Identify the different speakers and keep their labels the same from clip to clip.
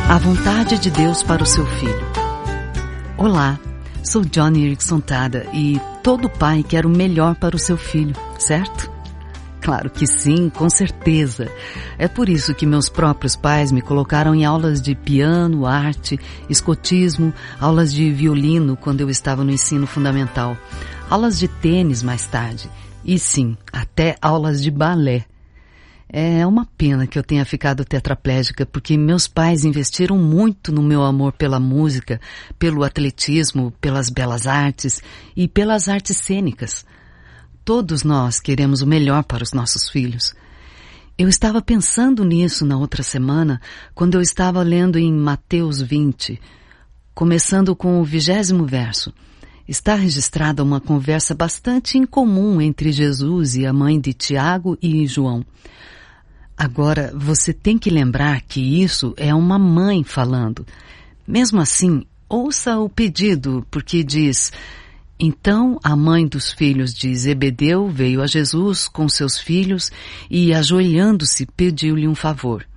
Speaker 1: A vontade de Deus para o seu filho. Olá, sou Joni Eareckson Tada e todo pai quer o melhor para o seu filho, certo? Claro que sim, com certeza. É por isso que meus próprios pais me colocaram em aulas de piano, arte, escotismo, aulas de violino quando eu estava no ensino fundamental, aulas de tênis mais tarde e sim, até aulas de balé. É uma pena que eu tenha ficado tetraplégica, porque meus pais investiram muito no meu amor pela música, pelo atletismo, pelas belas artes e pelas artes cênicas. Todos nós queremos o melhor para os nossos filhos. Eu estava pensando nisso na outra semana, quando eu estava lendo em Mateus 20, começando com o 20º verso. Está registrada uma conversa bastante incomum entre Jesus e a mãe de Tiago e João. Agora, você tem que lembrar que isso é uma mãe falando. Mesmo assim, ouça o pedido, porque diz: Então a mãe dos filhos de Zebedeu veio a Jesus com seus filhos e, ajoelhando-se, pediu-lhe um favor.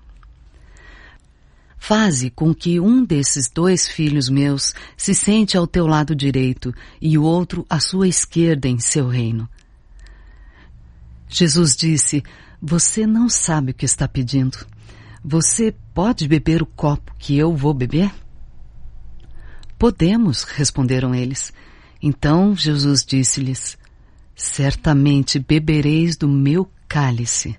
Speaker 1: Faze com que um desses 2 filhos meus se sente ao teu lado direito e o outro à sua esquerda em seu reino. Jesus disse: Você não sabe o que está pedindo. Você pode beber o copo que eu vou beber? Podemos, responderam eles. Então Jesus disse-lhes: Certamente bebereis do meu cálice.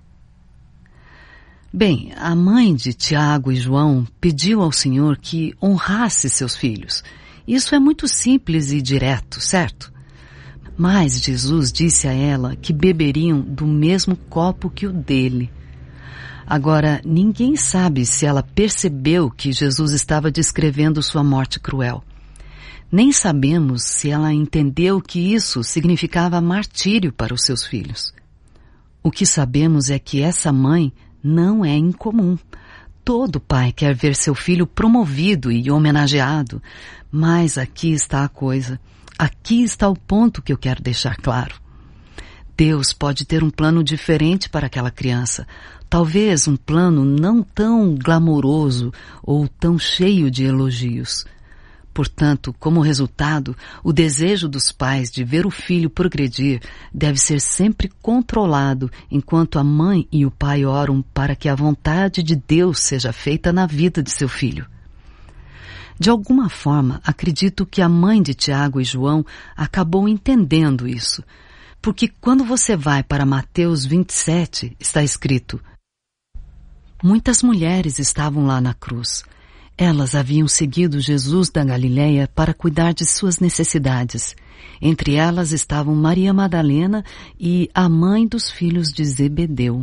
Speaker 1: Bem, a mãe de Tiago e João pediu ao Senhor que honrasse seus filhos. Isso é muito simples e direto, certo? Mas Jesus disse a ela que beberiam do mesmo copo que o dele. Agora, ninguém sabe se ela percebeu que Jesus estava descrevendo sua morte cruel. Nem sabemos se ela entendeu que isso significava martírio para os seus filhos. O que sabemos é que essa mãe não é incomum. Todo pai quer ver seu filho promovido e homenageado, mas aqui está a coisa. Aqui está o ponto que eu quero deixar claro. Deus pode ter um plano diferente para aquela criança. Talvez um plano não tão glamouroso ou tão cheio de elogios. Portanto, como resultado, o desejo dos pais de ver o filho progredir deve ser sempre controlado enquanto a mãe e o pai oram para que a vontade de Deus seja feita na vida de seu filho. De alguma forma, acredito que a mãe de Tiago e João acabou entendendo isso, porque quando você vai para Mateus 27, está escrito: Muitas mulheres estavam lá na cruz. Elas haviam seguido Jesus da Galileia para cuidar de suas necessidades. Entre elas estavam Maria Madalena e a mãe dos filhos de Zebedeu.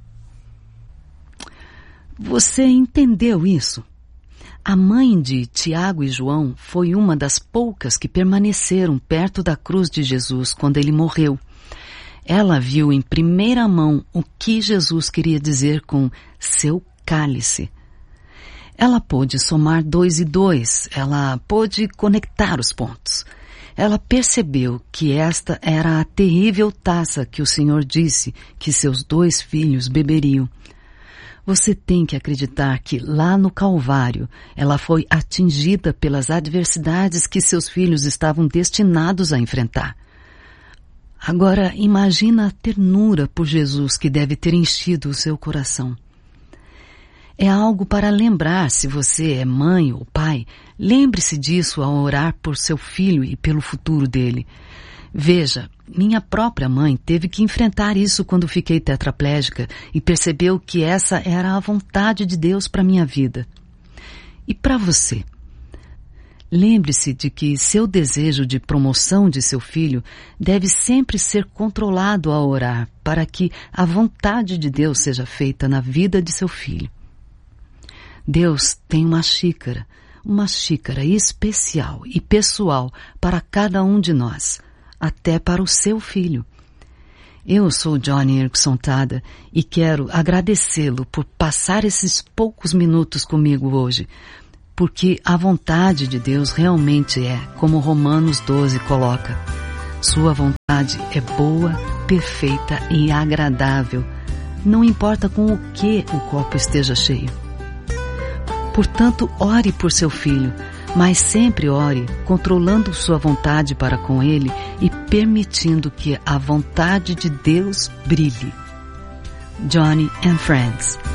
Speaker 1: Você entendeu isso? A mãe de Tiago e João foi uma das poucas que permaneceram perto da cruz de Jesus quando ele morreu. Ela viu em primeira mão o que Jesus queria dizer com seu cálice. Ela pôde somar 2 e 2, ela pôde conectar os pontos. Ela percebeu que esta era a terrível taça que o Senhor disse que seus 2 filhos beberiam. Você tem que acreditar que lá no Calvário ela foi atingida pelas adversidades que seus filhos estavam destinados a enfrentar. Agora imagina a ternura por Jesus que deve ter enchido o seu coração. É algo para lembrar. Se você é mãe ou pai, lembre-se disso ao orar por seu filho e pelo futuro dele. Veja, minha própria mãe teve que enfrentar isso quando fiquei tetraplégica e percebeu que essa era a vontade de Deus para minha vida. E para você? Lembre-se de que seu desejo de promoção de seu filho deve sempre ser controlado ao orar para que a vontade de Deus seja feita na vida de seu filho. Deus tem uma xícara especial e pessoal para cada um de nós, até para o seu filho. Eu sou Joni Eareckson Tada e quero agradecê-lo por passar esses poucos minutos comigo hoje, porque a vontade de Deus realmente é, como Romanos 12 coloca, sua vontade é boa, perfeita e agradável, não importa com o que o copo esteja cheio. Portanto, ore por seu filho, mas sempre ore controlando sua vontade para com ele e permitindo que a vontade de Deus brilhe. Joni and Friends.